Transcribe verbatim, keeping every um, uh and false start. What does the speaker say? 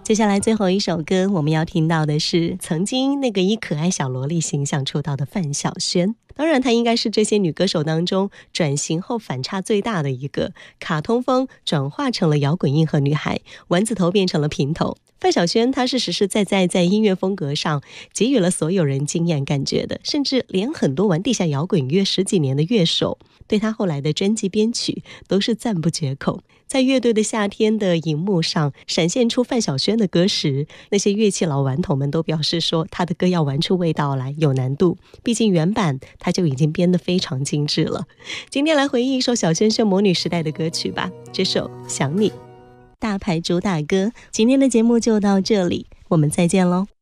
接下来最后一首歌，我们要听到的是曾经那个以可爱小萝莉形象出道的范晓萱。当然她应该是这些女歌手当中转型后反差最大的一个，卡通风转化成了摇滚硬核女孩，丸子头变成了平头。范晓萱她是实实在在在音乐风格上给予了所有人惊艳感觉的，甚至连很多玩地下摇滚乐十几年的乐手对她后来的专辑编曲都是赞不绝口。在乐队的夏天的荧幕上闪现出范晓萱的歌时，那些乐器老顽童们都表示说她的歌要玩出味道来有难度，毕竟原版她就已经编得非常精致了。今天来回忆一首小萱萱魔女时代的歌曲吧，这首想你，大牌主打歌。今天的节目就到这里，我们再见喽。